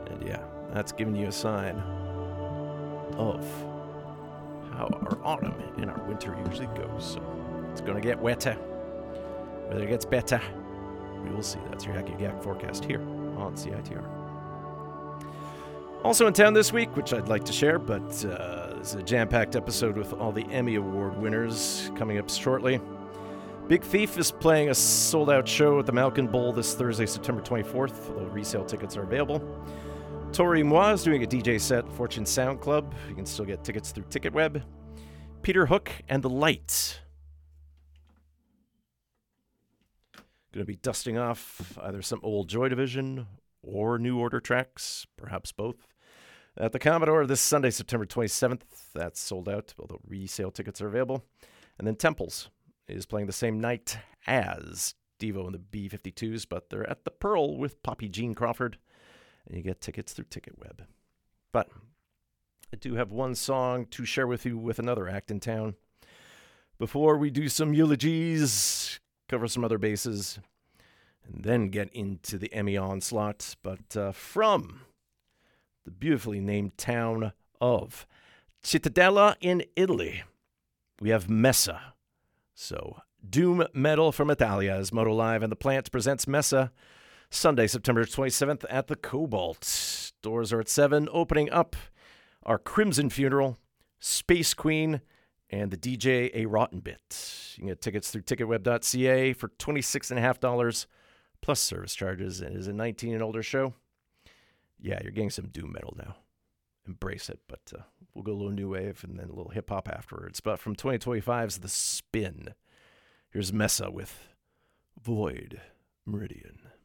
And yeah, that's giving you a sign of how our autumn and our winter usually goes. So it's going to get wetter. Whether it gets better, we will see. That's your Yak Yak forecast here on CITR. Also in town this week, which I'd like to share, but this is a jam-packed episode with all the Emmy Award winners coming up shortly. Big Thief is playing a sold-out show at the Malkin Bowl this Thursday, September 24th, although resale tickets are available. Tori Moi is doing a DJ set at Fortune Sound Club. You can still get tickets through TicketWeb. Peter Hook and the Light. Going to be dusting off either some old Joy Division or New Order tracks, perhaps both. At the Commodore this Sunday, September 27th. That's sold out, although resale tickets are available. And then Temples is playing the same night as Devo and the B-52s, but they're at the Pearl with Poppy Jean Crawford, and you get tickets through TicketWeb. But I do have one song to share with you with another act in town. Before we do some eulogies, cover some other bases, and then get into the Emmy onslaught, but from the beautifully named town of Cittadella in Italy, we have Messa. So, doom metal from Italia is Moto Live, and the Plant presents Messa Sunday, September 27th at the Cobalt. Doors are at 7. Opening up are Crimson Funeral, Space Queen, and the DJ A Rotten Bit. You can get tickets through ticketweb.ca for $26.50 plus service charges. It is a 19 and older show. Yeah, you're getting some doom metal now. Embrace it, but we'll go a little new wave and then a little hip-hop afterwards. But from 2025's The Spin, here's Messa with Void Meridian.